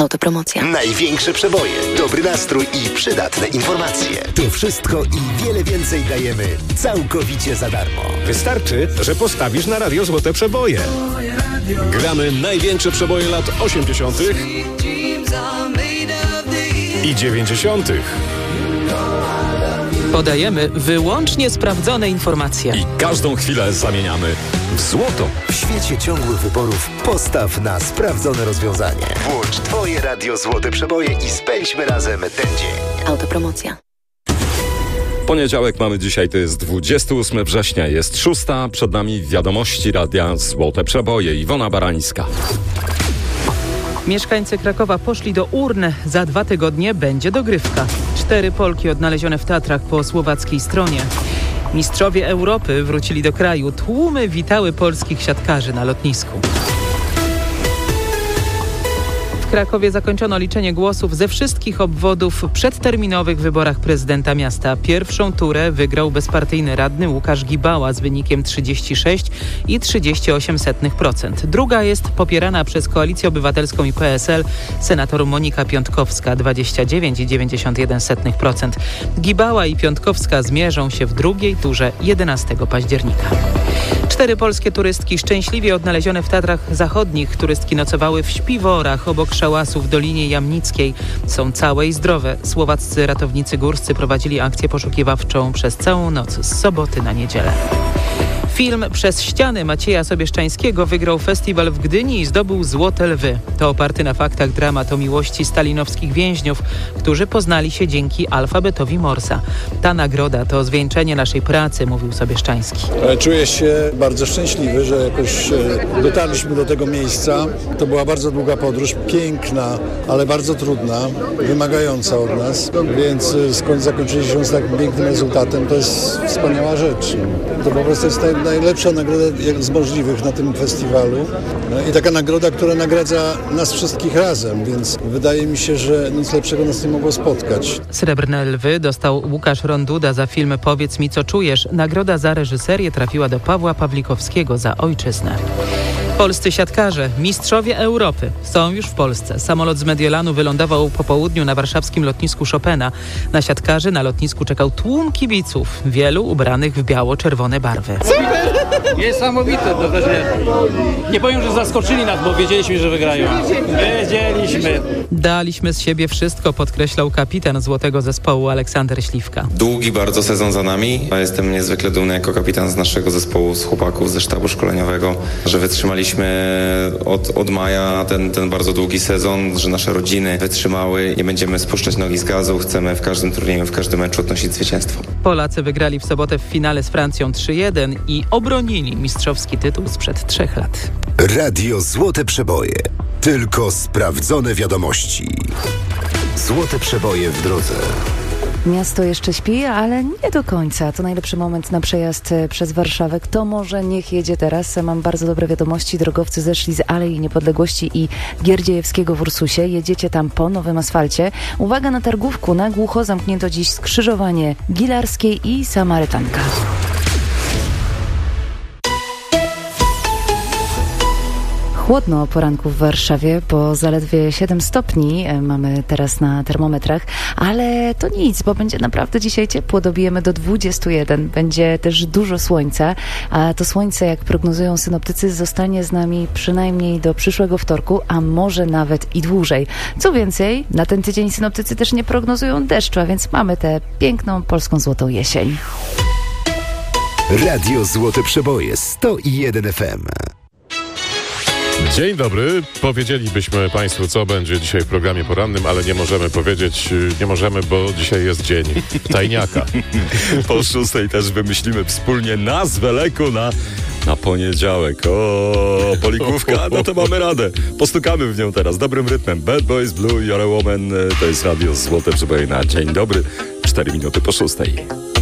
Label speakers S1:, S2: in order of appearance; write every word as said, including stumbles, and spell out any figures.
S1: Autopromocja.
S2: Największe przeboje, dobry nastrój i przydatne informacje. To wszystko i wiele więcej dajemy całkowicie za darmo.
S3: Wystarczy, że postawisz na radio Złote Przeboje. Gramy największe przeboje lat osiemdziesiątych i dziewięćdziesiątych.
S4: Podajemy wyłącznie sprawdzone informacje.
S3: I każdą chwilę zamieniamy w złoto.
S2: W świecie ciągłych wyborów postaw na sprawdzone rozwiązanie. Włącz Twoje radio Złote Przeboje i spędźmy razem ten dzień.
S1: Autopromocja.
S3: Poniedziałek mamy dzisiaj, to jest dwudziestego ósmego września, jest szósta, przed nami wiadomości radia Złote Przeboje. Iwona Barańska.
S4: Mieszkańcy Krakowa poszli do urn. Za dwa tygodnie będzie dogrywka. Cztery Polki odnalezione w Tatrach po słowackiej stronie. Mistrzowie Europy wrócili do kraju. Tłumy witały polskich siatkarzy na lotnisku. W Krakowie zakończono liczenie głosów ze wszystkich obwodów w przedterminowych wyborach prezydenta miasta. Pierwszą turę wygrał bezpartyjny radny Łukasz Gibała z wynikiem trzydzieści sześć i trzydzieści osiem procent. Druga jest popierana przez Koalicję Obywatelską i P S L senator Monika Piątkowska dwadzieścia dziewięć i dziewięćdziesiąt jeden procent. Gibała i Piątkowska zmierzą się w drugiej turze jedenastego października. Cztery polskie turystki szczęśliwie odnalezione w Tatrach Zachodnich. Turystki nocowały w Śpiworach obok szałasów w Dolinie Jamnickiej. Są całe i zdrowe. Słowaccy ratownicy górscy prowadzili akcję poszukiwawczą przez całą noc z soboty na niedzielę. Film Przez ściany Macieja Sobieszczańskiego wygrał festiwal w Gdyni i zdobył Złote Lwy. To oparty na faktach dramat o miłości stalinowskich więźniów, którzy poznali się dzięki alfabetowi Morsa. Ta nagroda to zwieńczenie naszej pracy, mówił Sobieszczański.
S5: Czuję się bardzo szczęśliwy, że jakoś dotarliśmy do tego miejsca. To była bardzo długa podróż, piękna, ale bardzo trudna, wymagająca od nas, więc skąd zakończyliśmy się z takim pięknym rezultatem, to jest wspaniała rzecz. To po prostu jest naj, najlepsza nagroda z możliwych na tym festiwalu i taka nagroda, która nagradza nas wszystkich razem, więc wydaje mi się, że nic lepszego nas nie mogło spotkać.
S4: Srebrne Lwy dostał Łukasz Ronduda za film Powiedz mi, co czujesz. Nagroda za reżyserię trafiła do Pawła Pawlikowskiego za Ojczyznę. Polscy siatkarze, mistrzowie Europy, są już w Polsce. Samolot z Mediolanu wylądował po południu na warszawskim lotnisku Chopina. Na siatkarzy na lotnisku czekał tłum kibiców, wielu ubranych w biało-czerwone barwy.
S6: Niesamowite to też jest. Nie powiem, że zaskoczyli nas, bo wiedzieliśmy, że wygrają. Wiedzieliśmy.
S4: Daliśmy z siebie wszystko, podkreślał kapitan złotego zespołu Aleksander Śliwka.
S7: Długi bardzo sezon za nami. Jestem niezwykle dumny jako kapitan z naszego zespołu, z chłopaków ze sztabu szkoleniowego, że wytrzymaliśmy od, od maja ten, ten bardzo długi sezon, że nasze rodziny wytrzymały. Nie będziemy spuszczać nogi z gazu. Chcemy w każdym turnieju, w każdym meczu odnosić zwycięstwo.
S4: Polacy wygrali w sobotę w finale z Francją trzy jeden i obronili mistrzowski tytuł sprzed trzech lat.
S2: Radio Złote Przeboje. Tylko sprawdzone wiadomości. Złote Przeboje w drodze.
S8: Miasto jeszcze śpi, ale nie do końca. To najlepszy moment na przejazd przez Warszawę. Kto może, niech jedzie teraz. Mam bardzo dobre wiadomości. Drogowcy zeszli z Alei Niepodległości i Gierdziejewskiego w Ursusie. Jedziecie tam po nowym asfalcie. Uwaga na targówku. Na głucho zamknięto dziś skrzyżowanie Gilarskiej i Samarytanka. Chłodno o poranku w Warszawie, bo zaledwie siedem stopni mamy teraz na termometrach, ale to nic, bo będzie naprawdę dzisiaj ciepło, dobijemy do dwudziestu jeden. Będzie też dużo słońca, a to słońce, jak prognozują synoptycy, zostanie z nami przynajmniej do przyszłego wtorku, a może nawet i dłużej. Co więcej, na ten tydzień synoptycy też nie prognozują deszczu, a więc mamy tę piękną polską złotą jesień.
S2: Radio Złote Przeboje sto jeden F M.
S9: Dzień dobry. Powiedzielibyśmy Państwu, co będzie dzisiaj w programie porannym, ale nie możemy powiedzieć, nie możemy, bo dzisiaj jest dzień tajniaka.
S3: Po szóstej też wymyślimy wspólnie nazwę leku na, na poniedziałek. O, poligłówka, no to mamy radę. Postukamy w nią teraz dobrym rytmem. Bad Boys Blue, You're a Woman, to jest Radio Złote Przeboje na dzień dobry. Cztery minuty po szóstej.